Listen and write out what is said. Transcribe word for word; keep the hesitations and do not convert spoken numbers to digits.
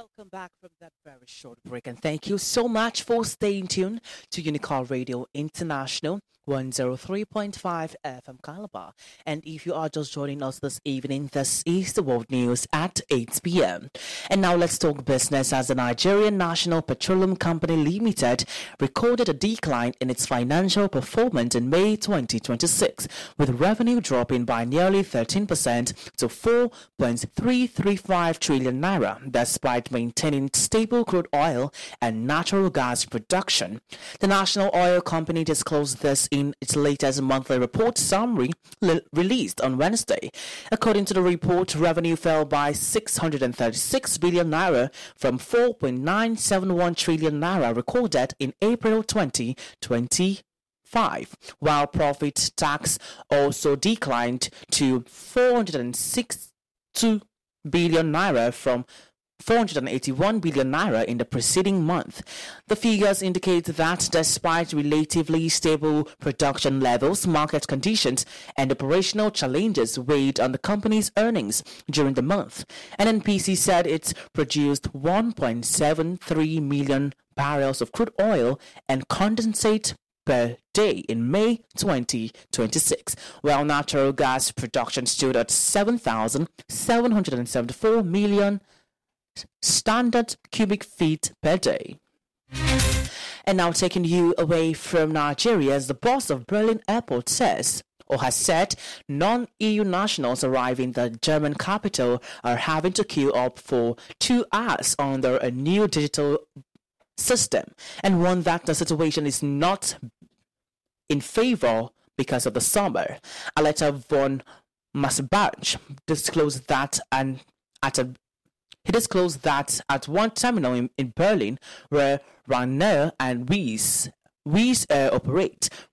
Welcome back from that very short break, and thank you so much for staying tuned to Unicall Radio International one oh three point five F M Calabar. And if you are just joining us this evening, this is the World News at eight p.m. And now let's talk business as the Nigerian National Petroleum Company Limited recorded a decline in its financial performance in May twenty twenty-six, with revenue dropping by nearly thirteen percent to four point three three five trillion naira, despite maintaining stable crude oil and natural gas production. The National Oil Company disclosed this in its latest monthly report summary li- released on Wednesday. According to the report, revenue fell by six hundred thirty-six billion naira from four point nine seven one trillion naira recorded in April twenty twenty. Five, while profit tax also declined to four hundred sixty-two billion naira from four hundred eighty-one billion naira in the preceding month. The figures indicate that despite relatively stable production levels, market conditions and operational challenges weighed on the company's earnings during the month. N N P C said it produced one point seven three million barrels of crude oil and condensate per day in May twenty twenty-six, while natural gas production stood at seven thousand seven hundred seventy-four million standard cubic feet per day. And now taking you away from Nigeria, as the boss of Berlin Airport says or has said non-E U nationals arriving in the German capital are having to queue up for two hours under a new digital system, and one that the situation is not in favor because of the summer. Aleta von Masbach disclosed that and at a He disclosed that at one terminal in, in Berlin, where Ryanair and Wizz, Wizz Air operate,